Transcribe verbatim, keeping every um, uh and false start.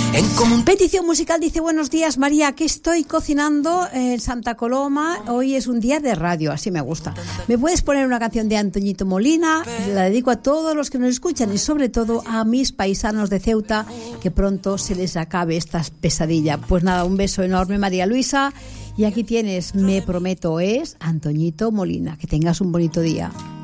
En común. Petición musical dice: buenos días, María, aquí estoy cocinando en Santa Coloma. Hoy es un día de radio, así me gusta. ¿Me puedes poner una canción de Antoñito Molina? La dedico a todos los que nos escuchan y sobre todo a mis paisanos de Ceuta, que pronto se les acabe esta pesadilla. Pues nada, un beso enorme, María Luisa. Y aquí tienes Me Prometo Es, Antoñito Molina. Que tengas un bonito día.